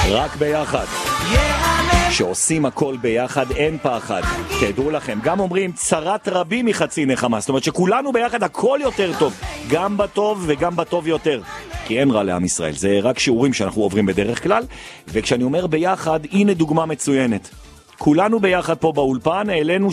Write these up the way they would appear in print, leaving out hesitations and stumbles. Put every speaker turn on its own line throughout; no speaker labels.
רק ביחד. שעושים הכל ביחד, אין פחד. תדעו לכם, גם אומרים צרת רבים מחצי נחמה. זאת אומרת שכולנו ביחד הכל יותר טוב. גם בטוב וגם בטוב יותר. כי אין רע לעם ישראל. זה רק שיעורים שאנחנו עוברים בדרך כלל. וכשאני אומר ביחד, הנה דוגמה מצוינת. כולנו ביחד פה באולפן, העלינו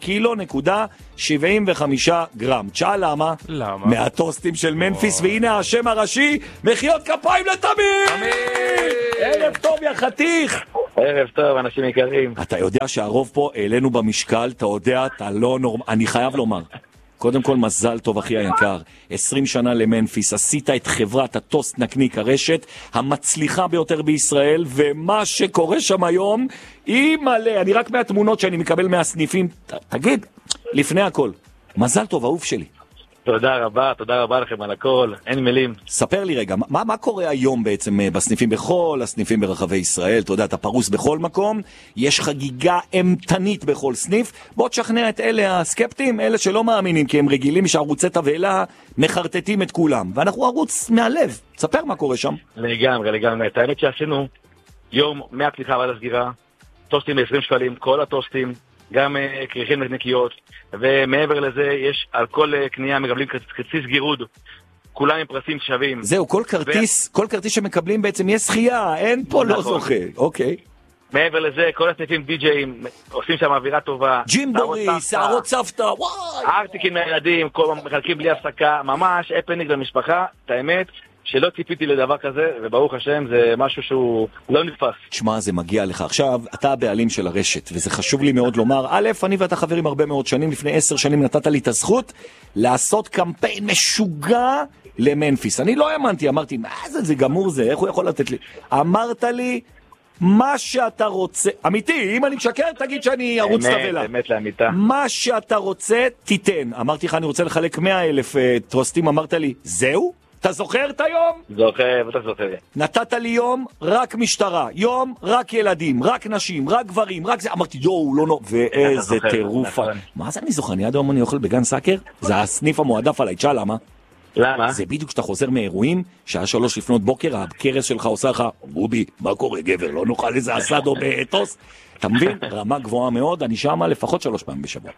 6.75 גרם. תשאל למה?
למה?
מהטוסטים של מנפיס, והנה השם הראשי, מחיאות כפיים לתמיר! ערב טוב יא חתיך!
ערב טוב, אנשים יקרים.
אתה יודע שהרוב פה העלינו במשקל, אתה יודע, אתה לא נורמל, אני חייב לומר. קודם כל מזל טוב אחי היקר, 20 שנה למנפיס, עשית את חברת הטוסט נקניק הרשת המצליחה ביותר בישראל, ומה שקורה שם היום היא מלא, אני רק מהתמונות שאני מקבל מהסניפים, תגיד, לפני הכל, מזל טוב אהוב שלי.
תודה רבה לכם על הכל, אין מילים.
ספר לי רגע, מה קורה היום בעצם בסניפים, בכל הסניפים ברחבי ישראל? אתה יודע, אתה פרוס בכל מקום, יש חגיגה אמתנית בכל סניף, בוא תשכנע את אלה הסקפטים, אלה שלא מאמינים, כי הם רגילים שערוצי תבהלה מחרטטים את כולם, ואנחנו ערוץ מהלב. ספר מה קורה שם.
לגמרי, את האמת שעשינו יום מהפתיחה ועד הסגירה, טוסטים ב-20 שקלים, כל הטוסטים, גם כריכים נקניקיות, ומעבר לזה יש על כל קנייה מקבלים כרטיס גירוד, כולם עם פרסים שווים.
זהו, כל כרטיס שמקבלים בעצם יש זכייה, אין פה לא זוכה. אוקיי.
מעבר לזה, כל הסניפים די-ג'אים עושים שם אווירה טובה.
ג'ימבורי, שערות סבתא, וואי!
ארטיקים לילדים, כל מחלקים בלי הפסקה, ממש אפניק למשפחה, את האמת. שלא ציפיתי לדבר כזה, וברוך השם זה משהו שהוא לא נתפס.
תשמע, זה מגיע לך. עכשיו, אתה הבעלים של הרשת, וזה חשוב לי מאוד לומר. א', אני ואתה חברים הרבה מאוד שנים, לפני 10 שנים נתת לי את הזכות לעשות קמפיין משוגע למנפיס. אני לא האמנתי, אמרתי, מה זה גמור זה, איך הוא יכול לתת לי? אמרת לי, מה שאתה רוצה, אמיתי, אם אני משקר, תגיד שאני ערוץ תבלה.
אמת לאמיתה.
מה שאתה רוצה, תיתן. אמרתי לך, אני רוצה לחלק 100,000 טרוסטים, אמרת לי, זהו? אתה זוכר את היום?
זוכר, אתה זוכר.
נתת לי יום רק משטרה, יום רק ילדים, רק נשים, רק גברים, רק זה. אמרתי, יואו, לא נו, ואיזה טירוף. מה זה אני זוכר? אני עד היום אני אוכל בגן סאקר? זה הסניף המועדף עליי, תשאל למה?
למה?
זה בדיוק כשאתה חוזר מאירועים, שעה 3 לפנות בוקר, הקרס שלך עושה לך, בובי, מה קורה גבר? לא נאכל איזה אסדו באתוס? אתה מבין? רמה גבוהה מאוד, אני שמה לפחות 3 פעמים בשבוע.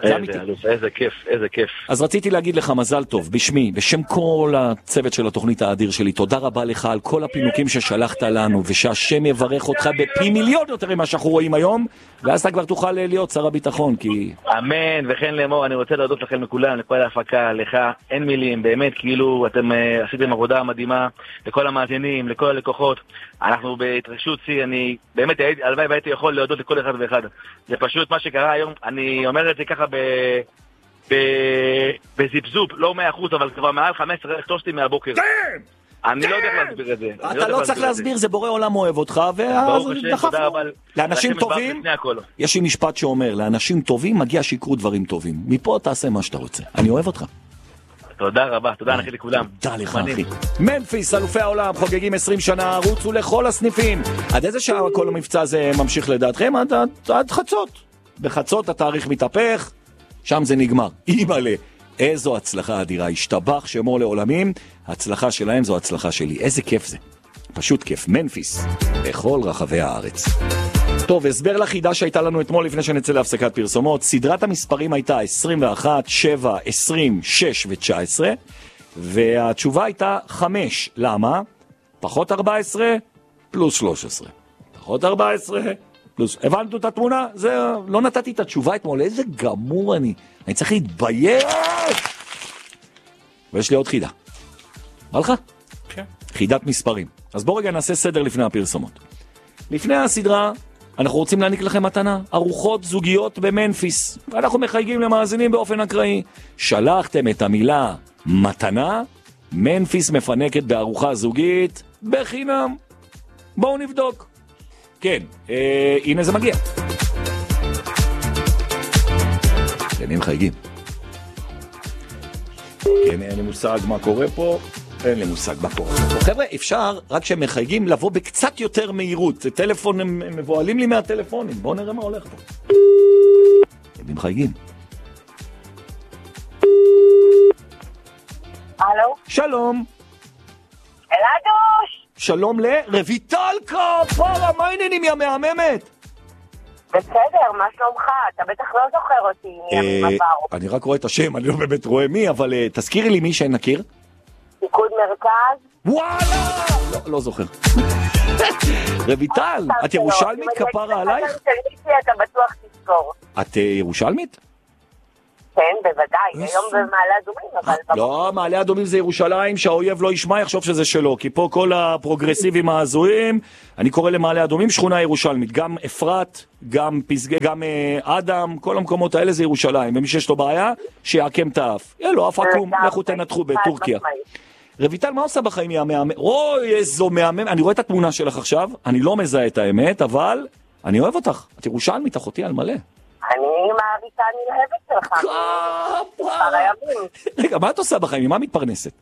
איזה כיף.
אז רציתי להגיד לך מזל טוב, בשמי, בשם כל הצוות של התוכנית האדיר שלי, תודה רבה לך על כל הפינוקים ששלחת לנו, ושהשם יברך אותך בפי מיליון יותר ממה שאנחנו רואים היום, ואז אתה כבר תוכל להיות שר הביטחון, כי...
אמן, וכן לאמור, אני רוצה להודות לכם לכולם, לכל ההפקה, לך, אין מילים, באמת, כאילו אתם עשיתם עבודה מדהימה, לכל המאזינים, לכל הלקוחות, אנחנו בהתרגשות צי, אני באמת, הלוואי והייתי יכול להודות לכל אחד ואחד. זה פשוט מה שקרה היום, אני אומר את זה ככה בזיבזוב, לא 100%, אבל כבר מעל 15 טוסטים מהבוקר. אני לא יודע להסביר את זה.
אתה לא צריך להסביר, זה בורא עולם אוהב אותך, ודחפנו. לאנשים טובים, יש לי משפט שאומר, לאנשים טובים מגיע שיקרו דברים טובים. מפה תעשה מה שאתה רוצה. אני אוהב אותך.
תודה רבה, תודה לכי לכולם.
תודה לך אחי. מנפיס, אלופי העולם, חוגגים 20 שנה, רוצו לכל הסניפים. עד איזה שעה כל המבצע הזה ממשיך לדעתכם? עד חצות. בחצות התאריך מתהפך, שם זה נגמר. אימאלה, איזו הצלחה אדירה, השתבח שמו לעולמים, הצלחה שלהם זו הצלחה שלי. איזה כיף זה. פשוט כיף. מנפיס, בכל רחבי הארץ. טוב, הסבר לחידה שהייתה לנו אתמול לפני שנצא להפסקת פרסומות. סדרת המספרים הייתה 21, 7, 20, 6 ו-19, והתשובה הייתה 5. למה? פחות 14 פלוס 13. פחות 14 פלוס... הבנתו את התמונה? זה... לא נתתי את התשובה אתמול, איזה גמור אני צריך להתבייש. ויש לי עוד חידה. בא לך?
כן.
חידת מספרים. אז בוא רגע נעשה סדר לפני הפרסומות. לפני הסדרה אנחנו רוצים להעניק לכם מתנה, ארוחות זוגיות במנפיס. ואנחנו מחייגים למאזינים באופן אקראי. שלחתם את המילה מתנה, מנפיס מפנקת בארוחה זוגית בחינם. בואו נבדוק. כן, הנה זה מגיע. למי מחייגים? כן, אין לי מושג מה קורה פה. אין לי מושג מה קורה פה. חבר'ה, אפשר רק שהם מחייגים לבוא בקצת יותר מהירות. זה טלפון, הם מבועלים לי מהטלפונים. בואו נראה מה הולך פה. למי מחייגים?
הלו?
שלום.
אלעדוש!
שלום לרויטל כפרה, מה העניינים יא מהממת?
בסדר, מה שלומך? אתה בטח לא זוכר אותי מימים עברו.
אני רק רואה את השם, אני לא באמת רואה מי, אבל תזכירי לי מי שנכיר.
פיקוד מרכז?
וואלה! לא זוכר. רויטל, את ירושלמית כפרה עלייך?
אתה בטוח תזכור.
את ירושלמית?
כן, בוודאי, היום במעלה אדומים, אבל...
לא, מעלה אדומים זה ירושלים, שהאויב לא ישמע, יחשוב שזה שלו, כי פה כל הפרוגרסיבים ההזויים, אני קורא למעלה אדומים שכונה ירושלמית, גם אפרת, גם פסגה, גם אדם, כל המקומות האלה זה ירושלים, ומי שיש לו בעיה, שיעקם את האף. לא, אף עקום, לכו תנתחו בטורקיה. רויטל, מה עושה בחיים מהמם? אוי, איזו מהמם, אני רואה את התמונה שלך עכשיו, אני לא מזהה את האמת, אבל אני אוהב אותך, את ירושלמית, אחותי על מלא.
אני מעריצה נלהבת שלך.
כפרה! רגע, מה את עושה בחיים? ממה מתפרנסת?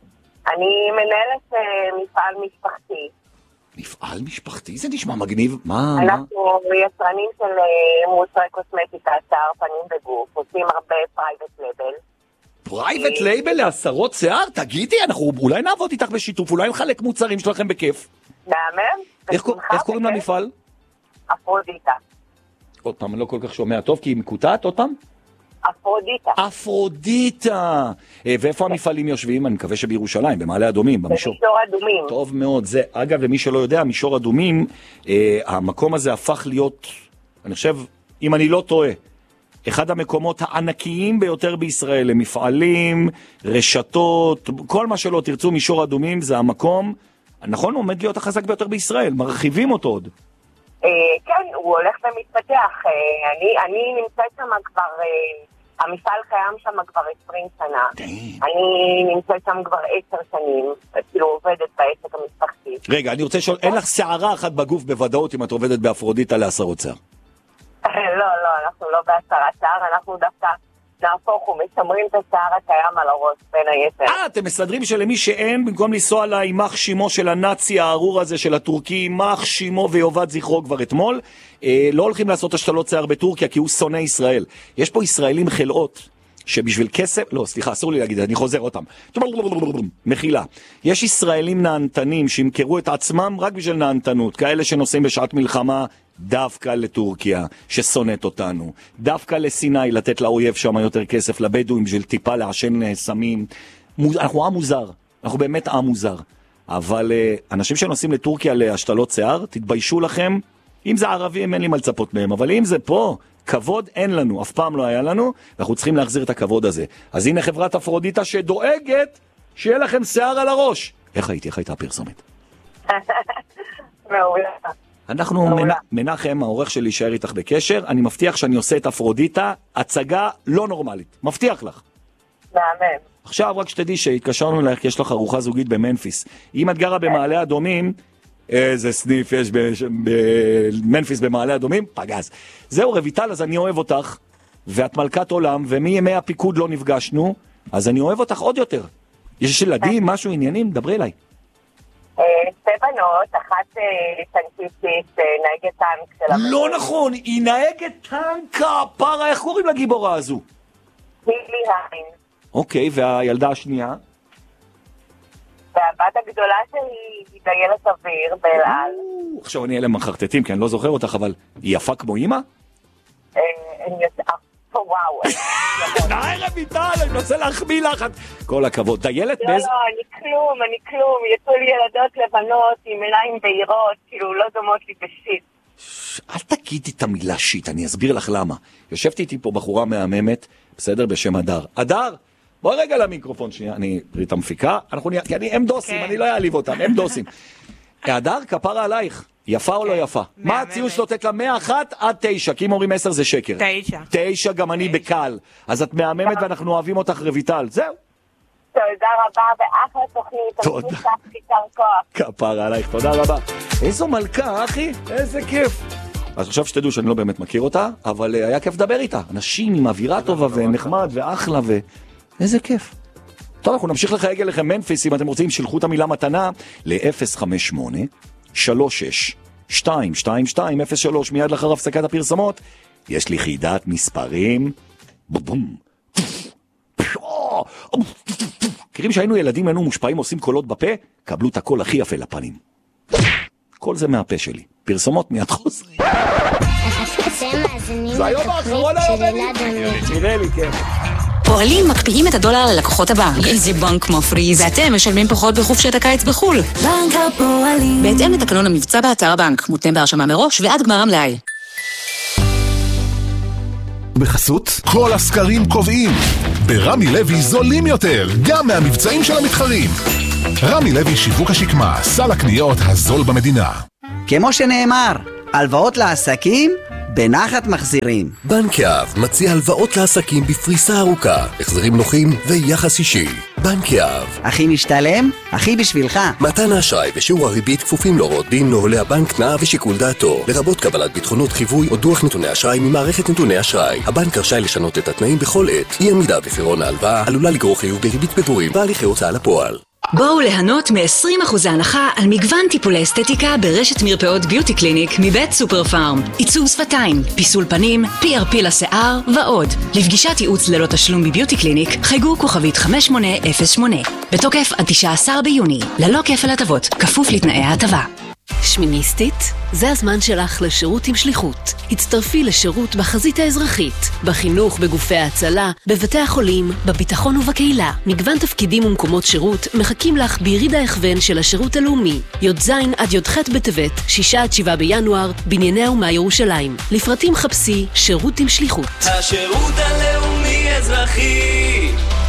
אני מנהלת מפעל משפחתי.
מפעל משפחתי? זה נשמע מגניב. מה?
אנחנו יצרנים של מוצרי קוסמטיקה, שיער, פנים וגוף, עושים הרבה פרייבט לייבל.
פרייבט לייבל לעשרות שיער? תגידי, אנחנו אולי נעבוד איתך בשיתוף, אולי נחלק מוצרים שלכם בכיף.
מהמם?
איך קוראים למפעל?
אפרודיטה.
עוד פעם, אני לא כל כך שומע טוב, כי היא מקוטעת עוד פעם?
אפרודיטה.
אפרודיטה. ואיפה המפעלים יושבים? אני מקווה שבירושלים, במעלה אדומים.
במישור אדומים.
טוב מאוד. זה, אגב, למי שלא יודע, מישור אדומים, המקום הזה הפך להיות, אני חושב, אם אני לא טועה, אחד המקומות הענקיים ביותר בישראל, למפעלים, רשתות, כל מה שלא תרצו, מישור אדומים זה המקום, נכון, עומד להיות החזק ביותר בישראל, מרחיבים אותו עוד.
כן, הוא הולך ומתפתח. אני נמצאת שם כבר, המפעל קיים שם כבר 20 שנה. אני נמצאת שם כבר 10 שנים, כאילו עובדת בעסק המשפחתי.
רגע, אני רוצה לשאול, אין לך שערה אחת בגוף בוודאות אם את עובדת באפרודיטה לעשרות שיער?
לא, אנחנו לא בהסרת שיער, אנחנו דווקא נהפוך ומשמרים את השיער הקיים על הראש בין היתר.
אתם מסדרים שלמי שאין, במקום לנסוע לה יימח שימו של הנאצי הארור הזה של הטורקי, יימח שימו ויובד זכרו כבר אתמול, לא הולכים לעשות השתלות שיער בטורקיה כי הוא שונא ישראל. יש פה ישראלים חלאות שבשביל כסף, לא, סליחה, אסור לי להגיד, אני חוזר אותם. מחילה. יש ישראלים נענתנים שימכרו את עצמם רק בשביל נענתנות, כאלה שנוסעים בשעת מלחמה דווקא לטורקיה, ששונאת אותנו, דווקא לסיני, לתת לאויב שם יותר כסף, לבדואים בשביל טיפה לעשן סמים. אנחנו עם מוזר, אנחנו באמת עם מוזר. אבל אנשים שנוסעים לטורקיה להשתלות שיער, תתביישו לכם, אם זה ערבים אין לי מה לצפות מהם, אבל אם זה פה, כבוד אין לנו, אף פעם לא היה לנו, ואנחנו צריכים להחזיר את הכבוד הזה. אז הנה חברת אפרודיטה שדואגת שיהיה לכם שיער על הראש. איך הייתה הפרסומת?
מעולה.
אנחנו, מנחם, העורך שלי יישאר איתך בקשר, אני מבטיח שאני עושה את אפרודיטה, הצגה לא נורמלית, מבטיח לך.
מאמן.
עכשיו רק שתדעי שהתקשרנו לך, יש לך ארוחה זוגית במנפיס. אם את גרה במעלה אדומים, איזה סניף יש במנפיס במעלה אדומים? פגז. זהו רויטל, אז אני אוהב אותך, ואת מלכת עולם, ומימי הפיקוד לא נפגשנו, אז אני אוהב אותך עוד יותר. יש ילדים, משהו, עניינים, דברי אליי.
שתי בנות, אחת טנקיסטית, נהגת טנק של המדינה.
לא נכון, היא נהגת טנק כפרה, איך קוראים לגיבורה הזו?
הילי היין.
אוקיי, והילדה השנייה?
והבת הגדולה שלי היא דיילת אוויר באלעל.
עכשיו אני אלה מחרטטים, כי אני לא זוכר אותך, אבל היא יפה כמו אמא?
וואו.
די רויטל, אני רוצה להחמיא לך. כל הכבוד. דיילת
לא, אני כלום. יצאו לי ילדות לבנות עם עיניים בהירות, כאילו לא דומות לי בשיט.
אל תגידי את המילה שיט, אני אסביר לך למה. יושבתי איתי פה בחורה מהממת, בסדר, בשם הדר. הדר, בואי רגע למיקרופון שנייה, אני פריט המפיקה, כי הם דוסים, אני לא אעליב אותם, הם דוסים. הדר, כפרה עלייך. יפה או לא יפה? מה הציון שלו נותנת לה? 1-1 עד 9, כי אם אומרים 10 זה שקר. 9 גם אני בקל. אז את מהממת ואנחנו אוהבים אותך רויטל. זהו.
תודה רבה ואחלה תוכנית.
תודה. כפרה עלייך, תודה רבה. איזו מלכה, אחי, איזה כיף. אז עכשיו שתדעו שאני לא באמת מכיר אותה, אבל היה כיף לדבר איתה. אנשים עם אווירה טובה ונחמד ואחלה איזה כיף. טוב, אנחנו נמשיך לחייג אליכם מנפיס, אם אתם רוצים, שלחו את המילה מתנה ל-058-36-222-03 מיד לאחר הפסקת הפרסמות. יש לי חידת מספרים. בום. מכירים שהיינו ילדים, היינו מושפעים, עושים קולות בפה, קבלו את הקול הכי יפה לפנים. כל זה מהפה שלי. פרסומות מיד חוזרים. זה היום האחרון נראה לי, כן.
פועלים מקפיאים את הדולר ללקוחות הבנק. איזה בנק מפריז. ואתם משלמים פחות בחופשת הקיץ בחול. בנק הפועלים. בהתאם לתקנון המבצע באתר הבנק. מותנה בהרשמה מראש ועד גמר המלאי.
בחסות, כל הסקרים קובעים. ברמי לוי זולים יותר, גם מהמבצעים של המתחרים. רמי לוי שיווק השקמה, סל הקניות הזול במדינה.
כמו שנאמר, הלוואות לעסקים בנחת מחזירים.
בנק יהב מציע הלוואות לעסקים בפריסה ארוכה, החזרים נוחים ויחס אישי. בנק יהב.
הכי משתלם, הכי בשבילך.
מתן האשראי ושיעור הריבית כפופים להוראות דין נוהלי הבנק, תנאיו ושיקול דעתו, לרבות קבלת ביטחונות חיווי או דוח נתוני אשראי ממערכת נתוני אשראי. הבנק רשאי לשנות את התנאים בכל עת. אי עמידה בפירעון ההלוואה עלולה לגרור חיוב בריבית פיגורים והליכי הוצאה לפועל.
בואו ליהנות מ-20% הנחה על מגוון טיפולי אסתטיקה ברשת מרפאות ביוטי קליניק מבית סופר פארם. עיצוב שפתיים, פיסול פנים, PRP לשיער ועוד. לפגישת ייעוץ ללא תשלום בביוטי קליניק חייגו כוכבית 5808. בתוקף עד 19 ביוני. ללא כפל הטבות, כפוף לתנאי ההטבה.
שמיניסטית, זה הזמן שלך לשירות עם שליחות. הצטרפי לשירות בחזית האזרחית, בחינוך, בגופי ההצלה, בבתי החולים, בביטחון ובקהילה. מגוון תפקידים ומקומות שירות מחכים לך ביריד ההכוון של השירות הלאומי. י"ז עד י"ח בטבת, 6 עד 7 בינואר, בנייני האומה ירושלים. לפרטים חפשי שירות עם שליחות.
השירות הלאומי אזרחי,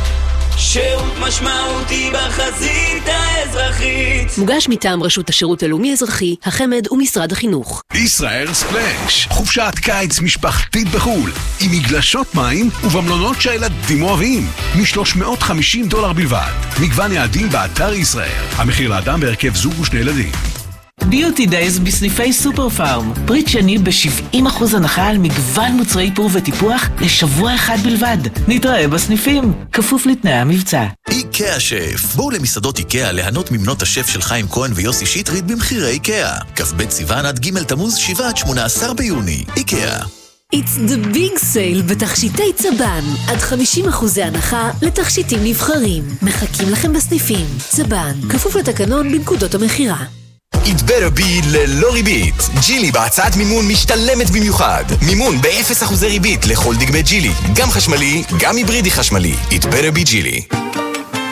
שירות משמעותי בחזית האזרחית.
מוגש מטעם רשות השירות הלאומי אזרחי, החמד ומשרד החינוך.
ישראל ספלאש, חופשת קיץ משפחתית בחול, עם מגלשות מים ובמלונות שהילדים אוהבים, $350 בלבד. מגוון יעדים באתר ישראל. המחיר לאדם בהרכב זוג ושני ילדים.
ביוטי דייז בסניפי סופר פארם. פריט שני ב-70% הנחה על מגוון מוצרי איפור וטיפוח לשבוע אחד בלבד. נתראה בסניפים, כפוף לתנאי המבצע.
איקאה שף. בואו למסעדות איקאה ליהנות ממנות השף של חיים כהן ויוסי שטרית במחירי איקאה. כ"ב סיוון עד ג' תמוז 7 עד 18 ביוני. איקאה.
It's the big sale בתכשיטי צבן. עד 50% הנחה לתכשיטים נבחרים. מחכים לכם בסניפים. צבן, כפוף לתקנון בנקודות המחירה.
It better be ללא ריבית. ג'ילי בהצעת מימון משתלמת במיוחד. מימון ב-0% ריבית לכל דגמי ג'ילי. גם חשמלי, גם היברידי חשמלי. It better be ג'ילי.